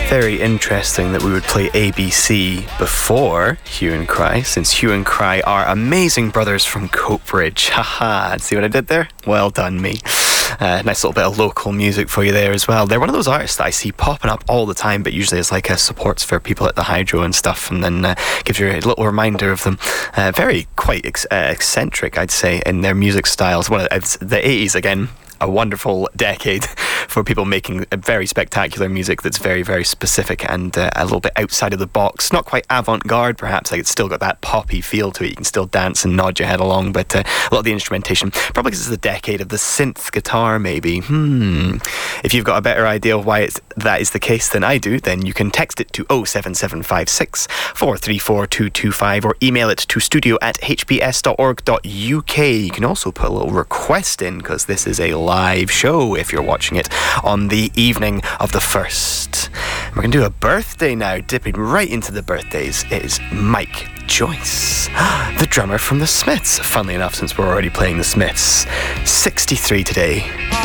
Very interesting that we would play ABC before Hue and Cry, since Hue and Cry are amazing brothers from Coatbridge. Haha, see what I did there? Well done, me. Nice little bit of local music for you there as well. They're one of those artists that I see popping up all the time, but usually it's like supports for people at the Hydro and stuff, and then gives you a little reminder of them. Quite eccentric, I'd say, in their music styles. One of the 80s again. A wonderful decade for people making very spectacular music that's very, very specific and a little bit outside of the box. Not quite avant-garde, perhaps. Like, it's still got that poppy feel to it. You can still dance and nod your head along, but a lot of the instrumentation, probably because it's the decade of the synth guitar, maybe. If you've got a better idea of why that is the case than I do, then you can text it to 07756 434 225 or email it to studio@hbs.org.uk. You can also put a little request in, because this is a live show if you're watching it on the evening of the 1st. We're going to do a birthday now, dipping right into the birthdays. It is Mike Joyce, the drummer from the Smiths. Funnily enough, since we're already playing the Smiths, 63 today.